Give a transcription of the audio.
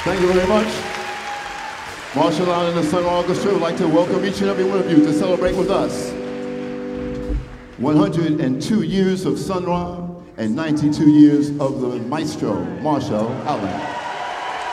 Thank you very much. Marshall Allen and the Sun Ra Orchestra would like to welcome each and every one of you to celebrate with us 102 years of Sun Ra and 92 years of the maestro, Marshall Allen.